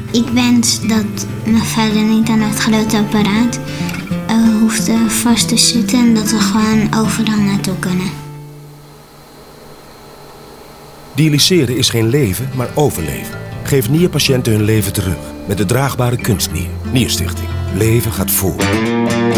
Ik wens dat mijn vader niet aan het grote apparaat hoeft vast te zitten en dat we gewoon overal naartoe kunnen. Dialyseren is geen leven, maar overleven. Geef nierpatiënten hun leven terug met de draagbare kunstnier. Nierstichting. Leven gaat voor.